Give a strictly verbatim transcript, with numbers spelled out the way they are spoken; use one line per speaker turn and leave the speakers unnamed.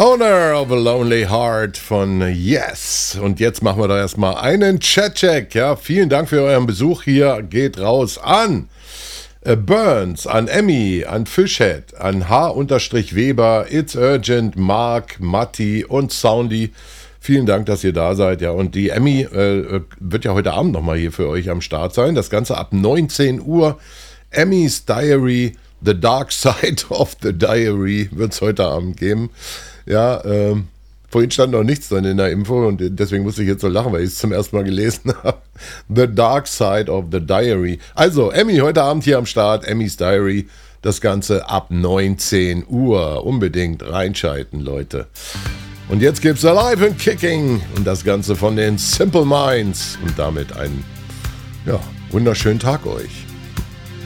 Owner of a Lonely Heart von Yes. Und jetzt machen wir da erstmal einen Chat-Check. Ja, vielen Dank für euren Besuch hier. Geht raus an äh, Burns, an Emmy, an Fishhead, an H-Weber, It's Urgent, Mark, Matti und Soundy. Vielen Dank, dass ihr da seid. Ja, und die Emmy äh, wird ja heute Abend nochmal hier für euch am Start sein. Das Ganze ab neunzehn Uhr. Emmys Diary, The Dark Side of the Diary wird es heute Abend geben. Ja, ähm, vorhin stand noch nichts drin in der Info und deswegen musste ich jetzt so lachen, weil ich es zum ersten Mal gelesen habe. The Dark Side of the Diary. Also, Emmy heute Abend hier am Start, Emmys Diary. Das Ganze ab neunzehn Uhr. Unbedingt reinschalten, Leute. Und jetzt gibt's Alive and Kicking und das Ganze von den Simple Minds. Und damit einen ja, wunderschönen Tag euch.